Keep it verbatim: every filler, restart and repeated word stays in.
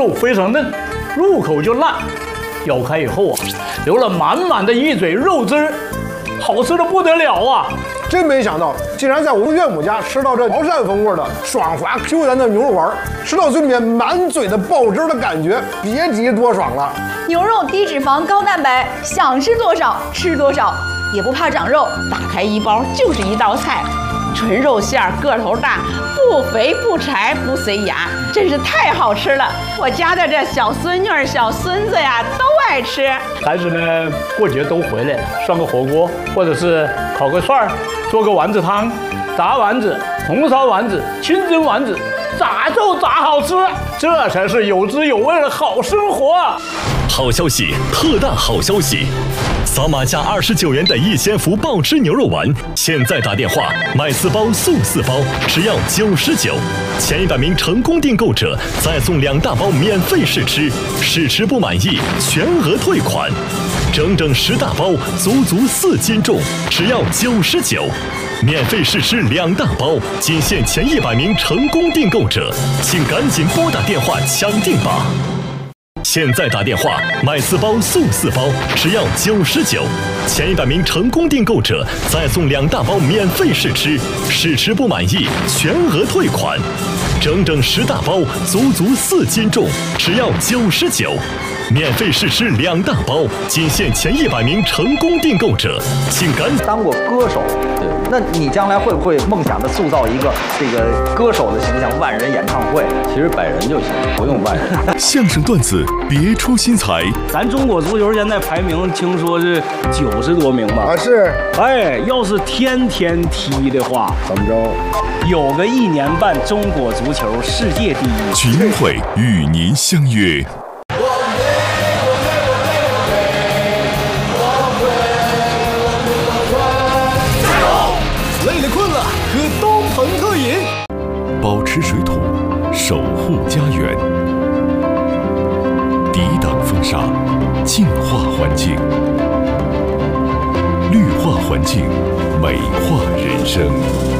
肉非常嫩，入口就烂，咬开以后啊，流了满满的一嘴肉汁儿，好吃的不得了啊！ 真没想到，竟然在我们岳母家吃到这潮汕风味的爽滑 Q 弹的牛肉丸，吃到嘴里面满嘴的爆汁的感觉，别提多爽了。 牛肉低脂肪高蛋白，想吃多少吃多少，也不怕长肉，打开一包就是一道菜。纯肉馅儿，个头大，不肥不柴不塞牙，真是太好吃了！我家的这小孙女儿、小孙子呀，都爱吃。 孩子们过节都回来了，涮个火锅，或者是烤个串儿，做个丸子汤，炸丸子、红烧丸子、清蒸丸子，咋就咋好吃，这才是有滋有味的好生活。 好消息，特大好消息！扫码价二十九元的一鲜福爆汁牛肉丸，现在打电话买四包送四包，只要九十九。前一百名成功订购者再送两大包免费试吃，试吃不满意全额退款。整整十大包，足足四斤重，只要九十九。免费试吃两大包，仅限前一百名成功订购者，请赶紧拨打电话抢订吧！现在打电话买四包送四包，只要九十九。前一百名成功订购者再送两大包免费试吃，试吃不满意全额退款。整整十大包，足足四斤重，只要九十九。免费试吃两大包，仅限前一百名成功订购者，请赶紧。 当过歌手，对，那你将来会不会梦想的塑造一个这个歌手的形象？万人演唱会， 其实百人就行，不用万人。 相声段子别出心裁。 咱中国足球现在排名听说是九十多名吧？ 啊是。 哎，要是天天踢的话， 怎么着？ 有个一年半中国足球世界第一。 群英会与您相约。 累了困了，喝东鹏特饮， 保持水土，守护家园，抵挡风沙，净化环境，绿化环境，美化人生。